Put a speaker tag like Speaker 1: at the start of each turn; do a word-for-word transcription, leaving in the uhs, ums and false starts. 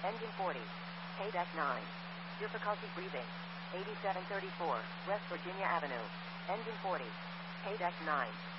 Speaker 1: Engine forty. K nine. Difficulty breathing. eighty-seven thirty-four, West Virginia Avenue. Engine forty. K nine.